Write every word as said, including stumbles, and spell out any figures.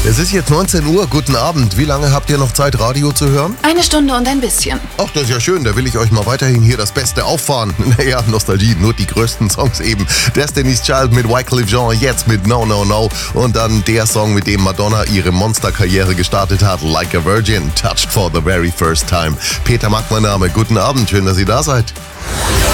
Es ist jetzt neunzehn Uhr, guten Abend. Wie lange habt ihr noch Zeit, Radio zu hören? Eine Stunde und ein bisschen. Ach, das ist ja schön, da will ich euch mal weiterhin hier das Beste auffahren. Naja, Nostalgie, nur die größten Songs eben. Destiny's Child mit Wyclef Jean, jetzt mit No No No. Und dann der Song, mit dem Madonna ihre Monsterkarriere gestartet hat, Like a Virgin, Touched for the very first time. Peter Mack, mein Name, guten Abend, schön, dass ihr da seid.